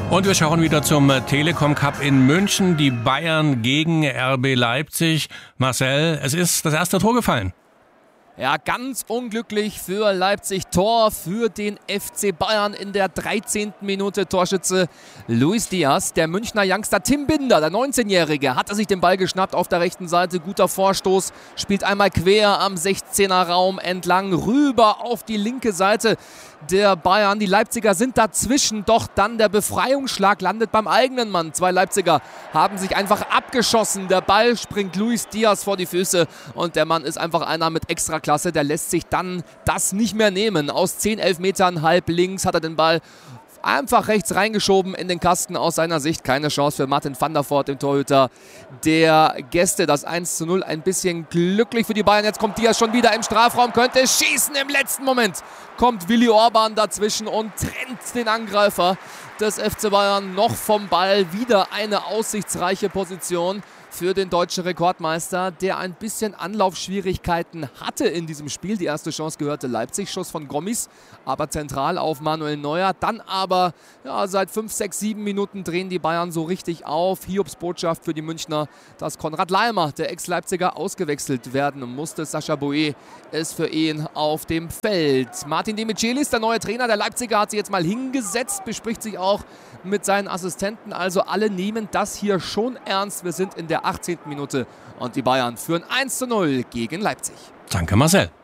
Und wir schauen wieder zum Telekom Cup in München. Die Bayern gegen RB Leipzig. Marcel, es ist das erste Tor gefallen. Ja, ganz unglücklich für Leipzig. Tor für den FC Bayern in der 13. Minute. Torschütze Luis Diaz. Der Münchner Youngster Tim Binder, der 19-Jährige, hat sich den Ball geschnappt auf der rechten Seite. Guter Vorstoß, spielt einmal quer am 16er Raum entlang, rüber auf die linke Seite der Bayern. Die Leipziger sind dazwischen, doch dann der Befreiungsschlag landet beim eigenen Mann. Zwei Leipziger haben sich einfach abgeschossen. Der Ball springt Luis Diaz vor die Füße und der Mann ist einfach einer mit Extraklasse. Der lässt sich dann das nicht mehr nehmen. Aus 10 Elfmetern halb links hat er den Ball einfach rechts reingeschoben in den Kasten. Aus seiner Sicht keine Chance für Martin van der Voort, den Torhüter der Gäste. Das 1:0 ein bisschen glücklich für die Bayern. Jetzt kommt Diaz schon wieder im Strafraum, könnte schießen im letzten Moment. Kommt Willi Orban dazwischen und trennt den Angreifer des FC Bayern noch vom Ball. Wieder eine aussichtsreiche Position für den deutschen Rekordmeister, der ein bisschen Anlaufschwierigkeiten hatte in diesem Spiel. Die erste Chance gehörte Leipzig, Schuss von Gommis, aber zentral auf Manuel Neuer. Dann aber seit 5, 6, 7 Minuten drehen die Bayern so richtig auf. Hiobsbotschaft für die Münchner, dass Konrad Laimer, der Ex-Leipziger, ausgewechselt werden musste. Sascha Boe ist für ihn auf dem Feld. Martin De Michelis, der neue Trainer der Leipziger, hat sich jetzt mal hingesetzt, bespricht sich auch mit seinen Assistenten. Also alle nehmen das hier schon ernst. Wir sind in der 18. Minute und die Bayern führen 1:0 gegen Leipzig. Danke, Marcel.